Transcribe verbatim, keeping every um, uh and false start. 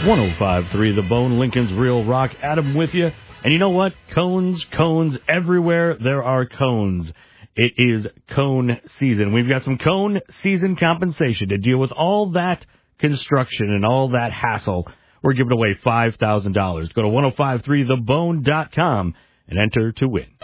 oh five point three The Bone, Lincoln's Real Rock. Adam with you. And you know what? Cones, cones, everywhere there are cones. It is cone season. We've got some cone season compensation to deal with all that construction and all that hassle. We're giving away five thousand dollars. Go to ten fifty-three the bone dot com and enter to win.